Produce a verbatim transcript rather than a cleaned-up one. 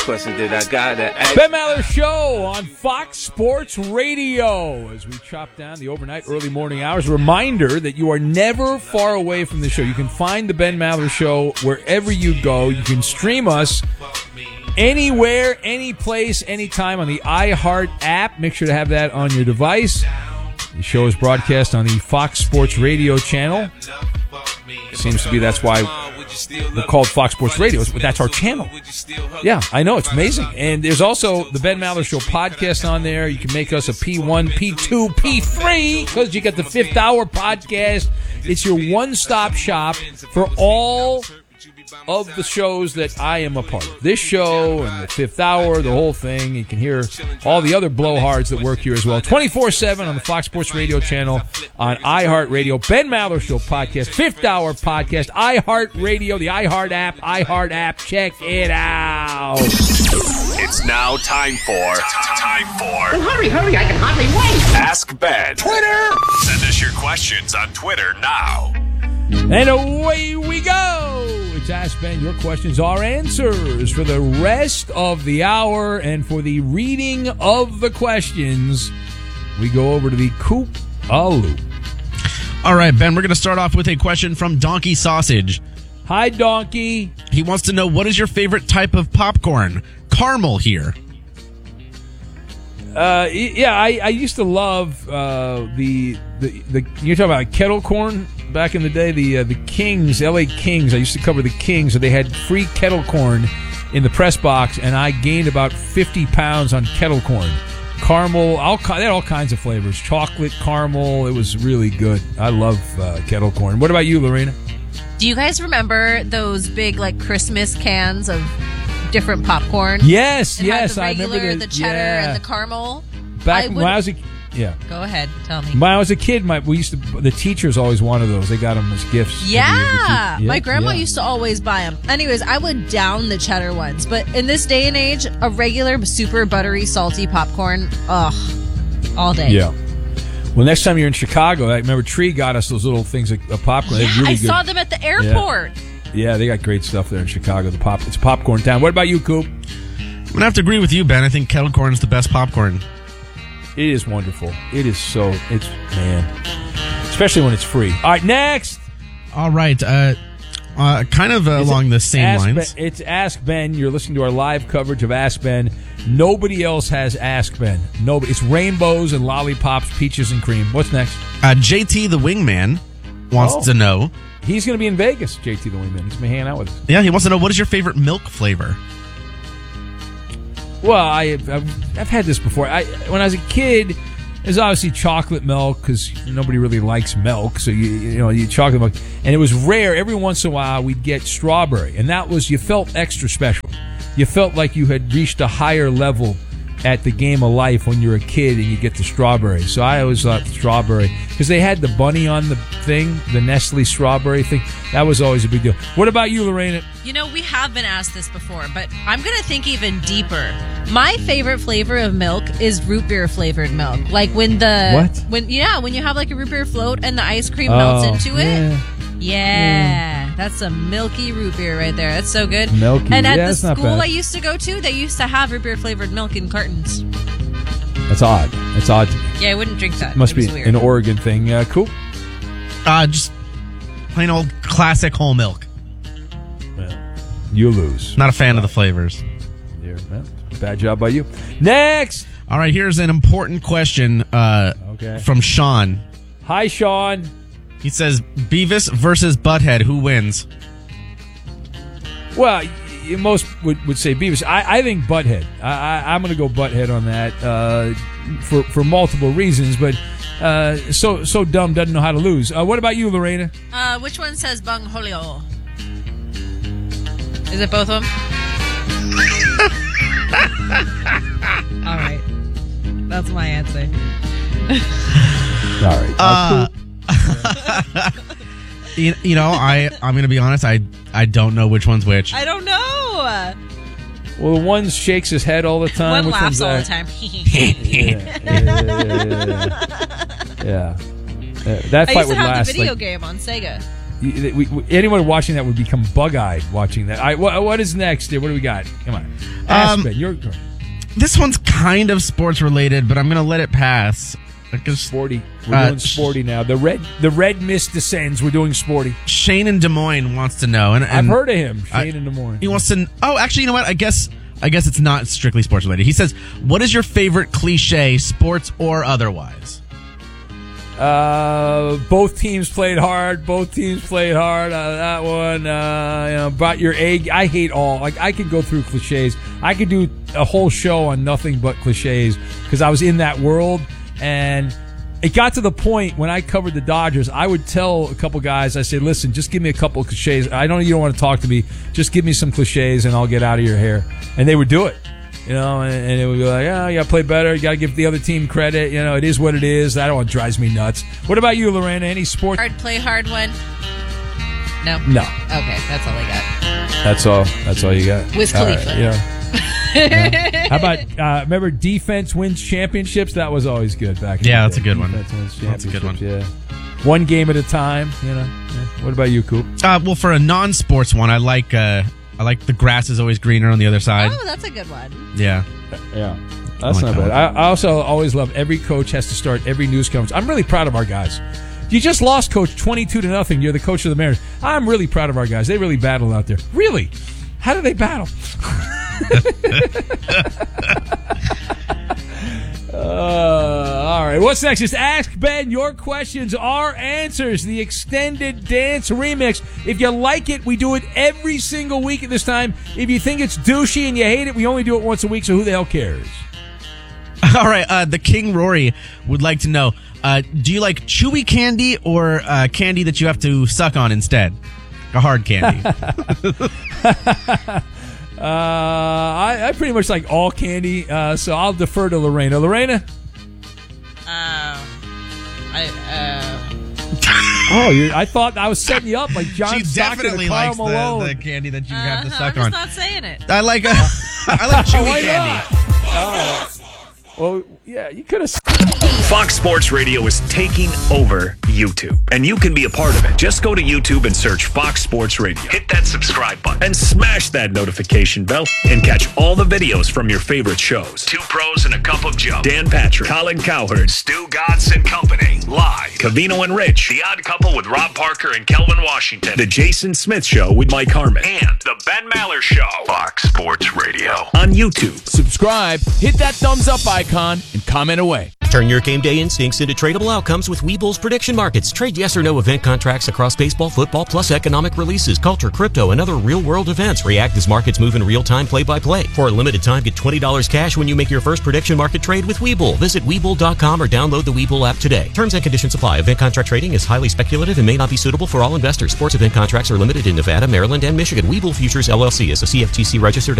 question that I gotta ask. Ben Maller Show on Fox Sports Radio as we chop down the overnight early morning hours. Reminder that you are never far away from the show. You can find the Ben Maller Show wherever you go. You can stream us anywhere, any place, anytime on the iHeart app. Make sure to have that on your device. The show is broadcast on the Fox Sports Radio channel. Seems to be that's why we're called Fox Sports Radio, but that's our channel. Yeah, I know. It's amazing. And there's also the Ben Maller Show podcast on there. You can make us a P one, P two, P three because you get the fifth hour podcast. It's your one-stop shop for all of the shows that I am a part of. This show and the fifth hour, the whole thing. You can hear all the other blowhards that work here as well. twenty-four seven on the Fox Sports Radio channel, on iHeartRadio, Ben Maller Show podcast, fifth hour podcast, iHeartRadio, the iHeart app, iHeart app. Check it out. It's now time for time for. Oh, hurry, hurry! I can hardly wait. Ask Ben. Twitter. Send us your questions on Twitter now. And away we go. It's Ask Ben. Your questions are answers for the rest of the hour. And for the reading of the questions, we go over to the Coop Alu. All right, Ben, we're going to start off with a question from Donkey Sausage. Hi, Donkey. He wants to know, what is your favorite type of popcorn? Caramel here. Uh, yeah, I, I used to love uh, the, the the you're talking about kettle corn back in the day. The uh, the Kings, L A Kings. I used to cover the Kings, and they had free kettle corn in the press box, and I gained about fifty pounds on kettle corn. Caramel, all they had all kinds of flavors. Chocolate, caramel. It was really good. I love uh, kettle corn. What about you, Lorena? Do you guys remember those big like Christmas cans of different popcorn? Yes, it yes, had the regular, I remember the, the cheddar yeah. and the caramel. Back I when would, I was a yeah. Go ahead, tell me. When I was a kid, my we used to the teachers always wanted those. They got them as gifts. Yeah, yeah my grandma yeah. used to always buy them. Anyways, I would down the cheddar ones, but in this day and age, a regular super buttery salty popcorn, ugh, all day. Yeah. Well, next time you're in Chicago, I remember Tree got us those little things of of popcorn. Yeah, They're really I good. saw them at the airport. Yeah. Yeah, they got great stuff there in Chicago. The pop, it's a popcorn town. What about you, Coop? I'm going to have to agree with you, Ben. I think kettle corn is the best popcorn. It is wonderful. It is so, it's, man, especially when it's free. All right, next. All right. Uh, uh, kind of uh, along the same Ask lines. Ben, it's Ask Ben. You're listening to our live coverage of Ask Ben. Nobody else has Ask Ben. Nobody. It's rainbows and lollipops, peaches and cream. What's next? Uh, J T the Wingman wants Oh. to know. He's going to be in Vegas, J T the Wingman. He's going to be hanging out with us. Yeah, he wants to know, what is your favorite milk flavor? Well, I, I've, I've had this before. I When I was a kid, there's obviously chocolate milk because nobody really likes milk. So, you you know, you chocolate milk. And it was rare. Every once in a while, we'd get strawberry. And that was, you felt extra special. You felt like you had reached a higher level at the game of life when you're a kid and you get the strawberry. So I always thought strawberry, because they had the bunny on the thing, the Nestle strawberry thing. That was always a big deal. What about you, Lorena? You know, we have been asked this before, but I'm going to think even deeper. My favorite flavor of milk is root beer flavored milk. Like when the What? when yeah, when you have like a root beer float and the ice cream melts Oh, into it. yeah. Yeah, that's a milky root beer right there. That's so good. Milky, And at yeah, the that's not school bad. I used to go to, they used to have root beer flavored milk in cartons. That's odd. That's odd to me. Yeah, I wouldn't drink that. Must It was be weird. an Oregon thing. Uh, cool. Uh, just plain old classic whole milk. You lose. Not a fan of the flavors. Yeah, well, bad job by you. Next. All right, here's an important question uh, Okay. from Sean. Hi, Sean. He says, Beavis versus Butthead, who wins? Well, y- most would, would say Beavis. I, I think Butthead. I, I, I'm going to go Butthead on that uh, for for multiple reasons, but uh, so so dumb doesn't know how to lose. Uh, what about you, Lorena? Uh, which one says Bang Holio? Is it both of them? All right. That's my answer. All right. Uh, you, you know, I, I'm going to be honest, I, I don't know which one's which. I don't know. Well, the one shakes his head all the time. One Which laughs one's all the that? time. yeah, yeah, yeah, yeah, yeah. Yeah. Uh, that I fight used to would have last the video like, game on Sega. we, we, anyone watching that would become bug-eyed watching that. I, what, what is next? What do we got? Come on. Ask Um, Ben. You're This one's kind of sports related, but I'm going to let it pass. Because sporty. We're Uh, doing sporty now. The red the red mist descends. We're doing sporty. Shane in Des Moines wants to know, and, and I've heard of him. I- Shane in Des Moines. He wants to. Oh, actually, you know what? I guess I guess it's not strictly sports related. He says, "What is your favorite cliche, sports or otherwise?" Uh, both teams played hard. Both teams played hard. Uh, that one, uh, you know, brought your egg. I hate all. Like I could go through cliches. I could do a whole show on nothing but cliches because I was in that world, and it got to the point when I covered the Dodgers. I would tell a couple guys, I say, "Listen, just give me a couple of cliches. I know you don't want to talk to me. Just give me some cliches, and I'll get out of your hair." And they would do it. You know, and, and it would be like, oh, you got to play better. You got to give the other team credit. You know, it is what it is. That one drives me nuts. What about you, Lorena? Any sport? Hard play, hard one. No. No. Okay, that's all I got. That's all. That's all you got. Wiz All Khalifa. right, you know. Yeah. How about, uh, remember defense wins championships? That was always good back in Yeah, the that's day. a good one. Defense wins That's a good one. championships, Yeah. One game at a time, you know. Yeah. What about you, Coop? Uh, well, for a non-sports one, I like uh, I like the grass is always greener on the other side. Oh, that's a good one. Yeah. Yeah. That's like not that bad. I, I also always love every coach has to start every news conference. I'm really proud of our guys. You just lost, coach, twenty-two to nothing. You're the coach of the Mariners. I'm really proud of our guys. They really battle out there. Really? How do they battle? uh, all right. What's next? Just ask Ben your questions, our answers. The extended dance remix. If you like it, we do it every single week at this time. If you think it's douchey and you hate it, we only do it once a week, so who the hell cares? All right. Uh, the King Rory would like to know: uh, do you like chewy candy or uh, candy that you have to suck on instead? A hard candy. Uh, I, I pretty much like all candy, uh, so I'll defer to Lorena. Lorena? Um, I, uh, Oh, you I thought I was setting you up like John She Stockton definitely or Karl likes the, Malone. the candy that you have to uh-huh, suck I'm on. just not saying it. I like uh, I like chewy Why candy. not? Oh. Well, yeah, you could have. Fox Sports Radio is taking over YouTube, and you can be a part of it. Just go to YouTube and search Fox Sports Radio. Hit that subscribe button and smash that notification bell and catch all the videos from your favorite shows. Two Pros and a Cup of Joe. Dan Patrick, Colin Cowherd, Stu Godson and Company. Live. Cavino and Rich. The Odd Couple with Rob Parker and Kelvin Washington. The Jason Smith Show with Mike Harmon. And The Ben Maller Show. Fox Sports Radio. On YouTube. Subscribe, hit that thumbs up icon, and comment away. Turn your game day instincts into tradable outcomes with Webull's prediction markets. Trade yes or no event contracts across baseball, football, plus economic releases, culture, crypto, and other real-world events. React as markets move in real time, play-by-play. For a limited time, get twenty dollars cash when you make your first prediction market trade with Webull. Visit Webull dot com or download the Webull app today. Terms and conditions apply. Event contract trading is highly speculative and may not be suitable for all investors. Sports event contracts are limited in Nevada, Maryland, and Michigan. Webull Futures, L L C is a C F T C registered